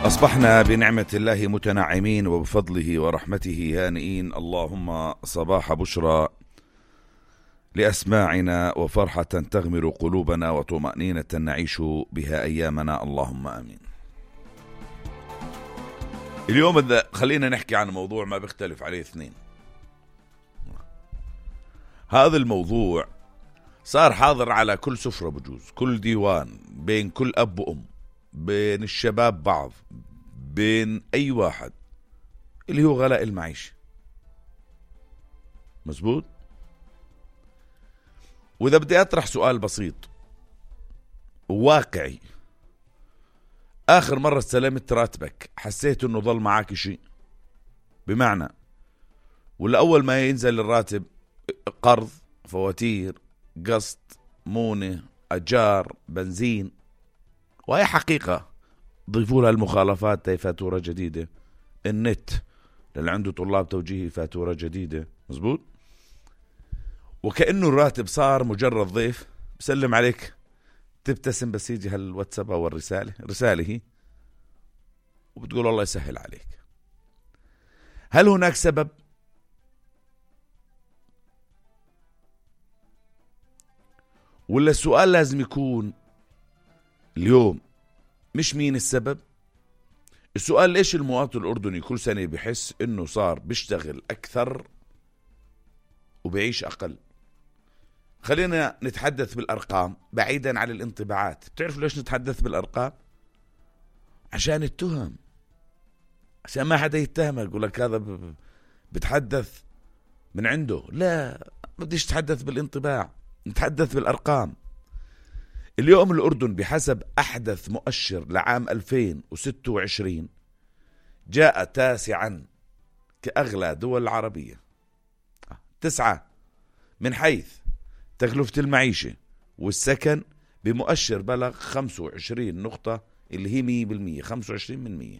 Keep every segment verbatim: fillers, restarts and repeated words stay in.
أصبحنا بنعمة الله متنعمين وبفضله ورحمته هانئين. اللهم صباح بشرى لأسماعنا وفرحة تغمر قلوبنا وطمأنينة نعيش بها أيامنا، اللهم آمين. اليوم خلينا نحكي عن موضوع ما بيختلف عليه اثنين. هذا الموضوع صار حاضر على كل سفرة بجوز، كل ديوان، بين كل أب وأم، بين الشباب بعض، بين أي واحد، اللي هو غلاء المعيشة. مزبوط؟ وإذا بدي أطرح سؤال بسيط واقعي، آخر مرة استلمت راتبك حسيت إنه ضل معاك شيء؟ بمعنى ولا أول ما ينزل الراتب قرض، فواتير، قسط، مونة، أجار، بنزين، وهي حقيقة. ضيفوا لها المخالفات هي فاتورة جديدة، النت اللي عنده طلاب توجيهي فاتورة جديدة. مزبوط؟ وكأنه الراتب صار مجرد ضيف بسلم عليك، تبتسم بس يجي هالواتساب أو الرسالة رسالة هي، وبتقول الله يسهل عليك. هل هناك سبب؟ ولا السؤال لازم يكون اليوم مش مين السبب، السؤال ليش المواطن الأردني كل سنة بيحس إنه صار بيشتغل أكثر وبيعيش أقل؟ خلينا نتحدث بالأرقام بعيدا عن الانطباعات. بتعرفوا ليش نتحدث بالأرقام؟ عشان التهم، عشان ما حدا يتهمك يقول لك هذا بتحدث من عنده. لا، بديش تحدث بالانطباع، نتحدث بالأرقام. اليوم الأردن بحسب أحدث مؤشر لعام ألفين وستة وعشرين جاء تاسعا كأغلى دول العربية، تسعة من حيث تكلفة المعيشة والسكن، بمؤشر بلغ خمسة وعشرين نقطة اللي هي مية بالمية، خمسة وعشرين من مية.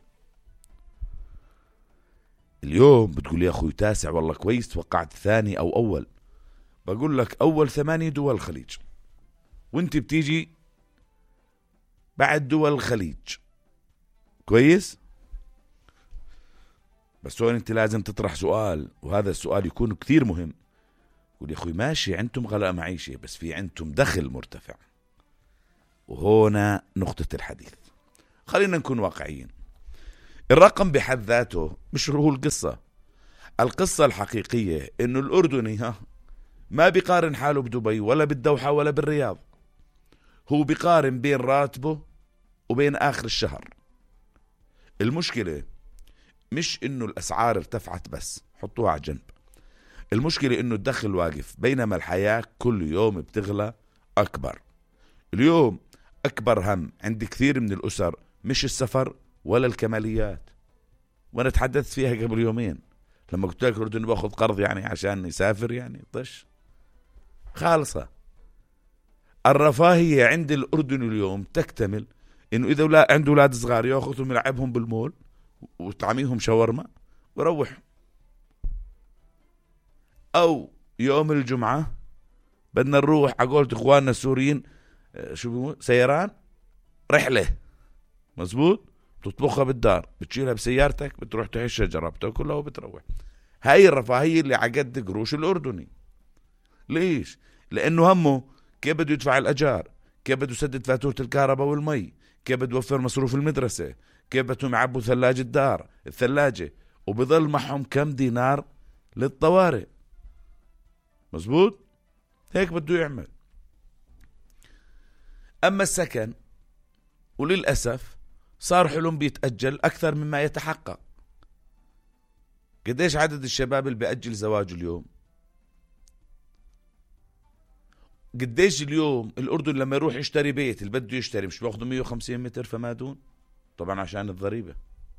اليوم بتقول يا أخوي تاسع، والله كويس، توقعت ثاني أو أول. بقول لك أول ثمانية دول الخليج، وانت بتيجي بعد دول الخليج. كويس؟ بس هون انت لازم تطرح سؤال، وهذا السؤال يكون كثير مهم. قول يا أخوي ماشي، عندكم غلاء معيشة بس في عندكم دخل مرتفع، وهنا نقطة الحديث. خلينا نكون واقعيين. الرقم بحد ذاته مش هو القصة. القصة الحقيقية إنه الأردني ها ما بيقارن حاله بدبي ولا بالدوحة ولا بالرياض، هو بيقارن بين راتبه وبين آخر الشهر. المشكلة مش إنه الأسعار ارتفعت بس، حطوها على جنب. المشكلة إنه الدخل واقف، بينما الحياة كل يوم بتغلى أكبر. اليوم أكبر هم عند كثير من الأسر مش السفر ولا الكماليات، وأنا تحدثت فيها قبل يومين لما قلت لك الأردن باخذ قرض يعني عشان يسافر، يعني طش خالصة. الرفاهية عند الأردن اليوم تكتمل إنه إذا ولا عنده أولاد صغار يأخذهم يلعبهم بالمول وتعميهم شاورما ويروح، أو يوم الجمعة بدنا نروح عقولة إخواننا السوريين شو بيقولوا سيران رحلة. مزبوط؟ تطبخها بالدار، بتشيلها بسيارتك، بتروح تحش شجرة بتاكلها وبتروح. هاي الرفاهية اللي عقد قروش الأردني. ليش؟ لأنه همه كيف بده يدفع الأجار، كيف بده يسدد فاتورة الكهرباء والمي، كيف بده يوفر مصروف المدرسة، كيف بدهم يعبوا ثلاجة الدار الثلاجة، وبظل معهم كم دينار للطوارئ. مزبوط؟ هيك بده يعمل. أما السكن، وللأسف صار حلم بيتأجل أكثر مما يتحقق. قديش عدد الشباب اللي بيأجل زواجه اليوم؟ قديش اليوم الأردن لما يروح يشتري بيت اللي بده يشتري مش بياخذوا مية وخمسين متر فما دون، طبعا عشان الضريبة.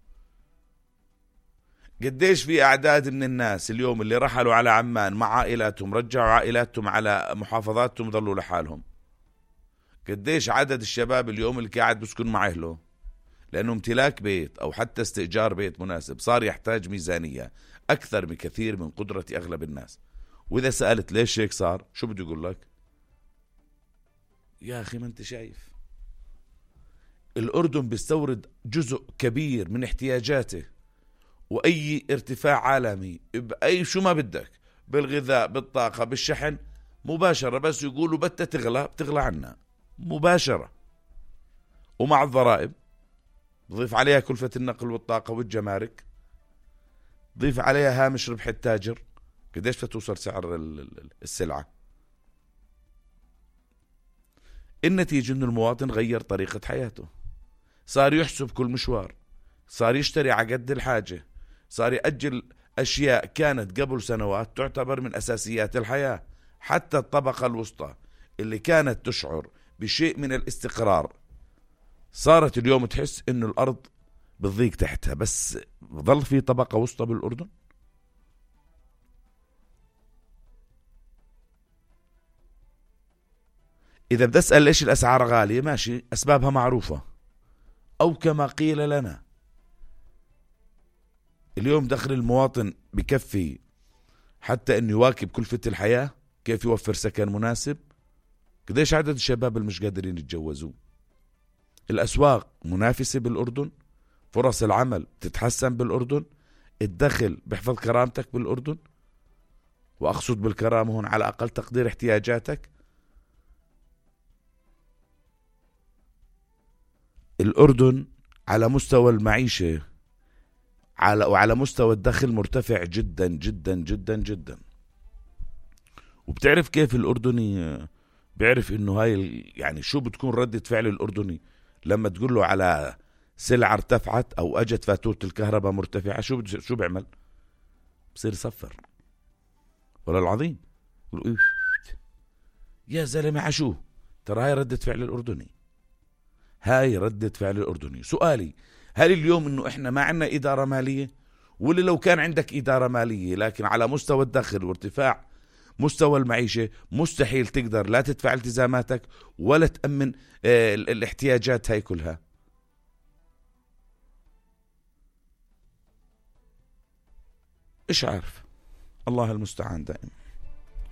قديش في أعداد من الناس اليوم اللي رحلوا على عمان مع عائلاتهم، رجعوا عائلاتهم على محافظاتهم ظلوا لحالهم. قديش عدد الشباب اليوم اللي قاعد بسكن مع أهله، لأنه امتلاك بيت أو حتى استئجار بيت مناسب صار يحتاج ميزانية أكثر بكثير من قدرة أغلب الناس. وإذا سألت ليش هيك صار، شو بده يقول لك؟ يا أخي ما أنت شايف الأردن بيستورد جزء كبير من احتياجاته، وأي ارتفاع عالمي بأي شو ما بدك، بالغذاء، بالطاقة، بالشحن، مباشرة بس يقولوا بتة تغلى بتغلى عنا مباشرة. ومع الضرائب ضيف عليها كلفة النقل والطاقة والجمارك، ضيف عليها هامش ربح التاجر، قديش بتوصل سعر السلعة. النتيجة إنه المواطن غير طريقة حياته، صار يحسب كل مشوار، صار يشتري على قد الحاجة، صار يأجل أشياء كانت قبل سنوات تعتبر من أساسيات الحياة. حتى الطبقة الوسطى اللي كانت تشعر بشيء من الاستقرار صارت اليوم تحس إنه الأرض بتضيق تحتها. بس ظل في طبقة وسطى بالأردن. إذا بدي أسأل ليش الأسعار غالية، ماشي، أسبابها معروفة، أو كما قيل لنا اليوم دخل المواطن بكفي حتى أنه يواكب كلفة الحياة، كيف يوفر سكن مناسب، قديش عدد الشباب اللي مش قادرين يتجوزوا، الأسواق منافسة بالأردن، فرص العمل تتحسن بالأردن، الدخل بحفظ كرامتك بالأردن، وأقصد بالكرامة هون على أقل تقدير احتياجاتك. الأردن على مستوى المعيشة على وعلى مستوى الدخل مرتفع جدا جدا جدا جدا. وبتعرف كيف الأردني بيعرف إنه هاي يعني شو بتكون ردة فعل الأردني لما تقول له على سلعة ارتفعت أو أجت فاتورة الكهرباء مرتفعة؟ شو شو بيعمل؟ بصير يصفر. ولا العظيم يا زلمة عشو، ترى هاي ردة فعل الأردني، هاي ردة فعل الأردني. سؤالي، هل اليوم إنه إحنا ما عندنا إدارة مالية؟ ولا لو كان عندك إدارة مالية لكن على مستوى الدخل وارتفاع مستوى المعيشة مستحيل تقدر لا تدفع التزاماتك ولا تأمن اه الاحتياجات هاي كلها؟ إيش عارف، الله المستعان دائما.